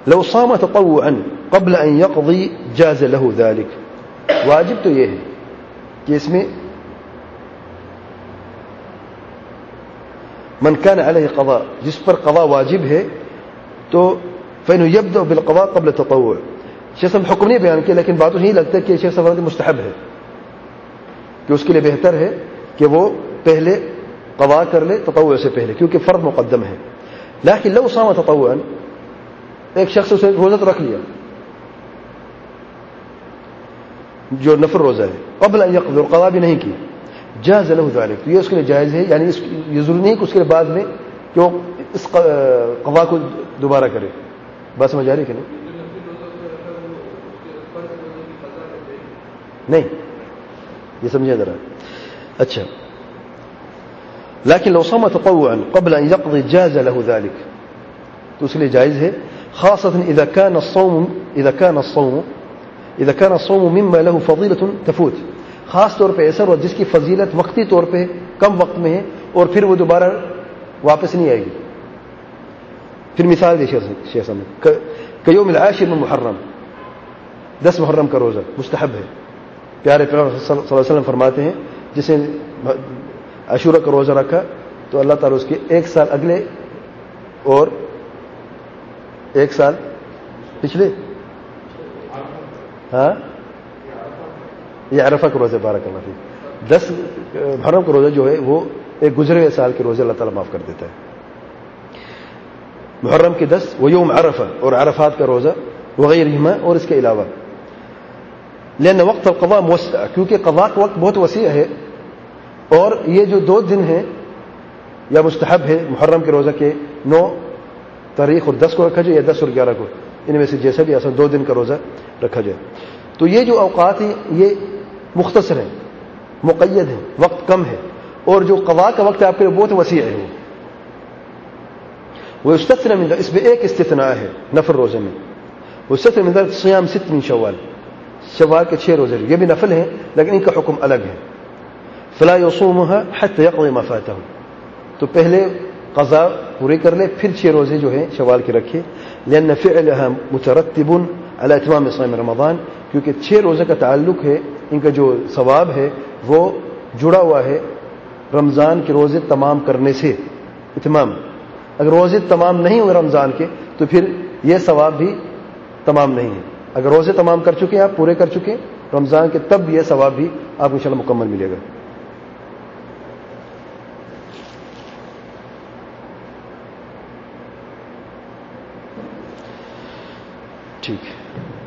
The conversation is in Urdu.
لو صام تطوعا قبل ان يقضي جاز له ذلك. واجب تو یہ ہے کہ اس میں من كان عليه قضاء، جس پر قضاء واجب ہے تو فإنه يبدأ بالقضاء قبل التطوع. شیخ صاحب حکم نہیں بیان کیا، لیکن بات یہی لگتا ہے کہ شیخ صاحب مستحب ہے، کہ اس کے لیے بہتر ہے کہ وہ پہلے قضاء کر لے تطوع سے پہلے، کیونکہ فرض مقدم ہے. لیکن لو صام تطوعا، ایک شخص اسے روزہ تو رکھ لیا جو نفل روزہ ہے، قبل ان يقضي، قضاء بھی نہیں کی، جاز له ذلك، تو یہ اس کے لیے جائز ہے. یعنی یہ ضروری نہیں کہ اس کے بعد میں کہ وہ اس قضاء کو دوبارہ کرے. بات سمجھ آ رہی کہ نہیں؟ یہ سمجھے ذرا. اچھا، لیکن لو صام تطوعا قبل ان يقضي جاز له ذلك، تو اس کے لیے جائز ہے. خاصة إذا كان الصوم مما له فضيلة تفوت، خاص طور پہ ایسا جس کی فضیلت وقتی طور پہ کم وقت میں ہے اور پھر وہ دوبارہ واپس نہیں آئے گی. پھر مثال دی شیخ صاحب کیوم العاشر من محرم، 10 محرم کا روزہ مستحب ہے. پیارے پیغمبر صلی اللہ علیہ وسلم فرماتے ہیں جسے عاشورہ کا روزہ رکھا تو اللہ تعالیٰ اس کے 1 سال اگلے اور 1 سال پچھلے، ہاں یہ عرفہ کا روزہ، بارک اللہ فیک، 10 محرم کا روزہ جو ہے وہ ایک گزرے ہوئے سال کے روزے اللہ تعالیٰ معاف کر دیتا ہے. محرم کے 10 وہ یوم عرفہ اور عرفات کا روزہ وغیرہما، اور اس کے علاوہ لأن وقت القضاء موسع، کیونکہ قضاء کا وقت بہت وسیع ہے. اور یہ جو 2 دن ہیں یا مستحب ہے محرم کے روزہ کے 9 تاریخ اور 10 کو رکھا جائے یا 10 اور 11 کو، ان میں سے جیسا بھی آسان 2 دن کا روزہ رکھا جائے. تو یہ جو اوقات ہیں یہ مختصر ہیں، مقید ہیں، وقت کم ہے، اور جو قضاء کا وقت آپ کے لیے بہت وسیع ہے. وہ استثناء من، اس میں ایک استثناء ہے نفل روزے میں، وہ استثناء من صیام 6 من شوال، شوال کے 6 روزے یہ بھی نفل ہیں لیکن ان کا حکم الگ ہے. فلا يصومها حتى يقضي ما فاته، تو پہلے قضاء پوری کر لے پھر 6 روزے جو ہیں شوال کے رکھے. لأن فعلها مترتب على اتمام صيام رمضان، کیونکہ 6 روزے کا تعلق ہے، ان کا جو ثواب ہے وہ جڑا ہوا ہے رمضان کے روزے تمام کرنے سے. اتمام، اگر روزے تمام نہیں ہوئے رمضان کے تو پھر یہ ثواب بھی تمام نہیں ہے. اگر روزے تمام کر چکے آپ، پورے کر چکے رمضان کے، تب یہ ثواب بھی آپ کو انشاءاللہ مکمل ملے گا. ٹھیک ہے.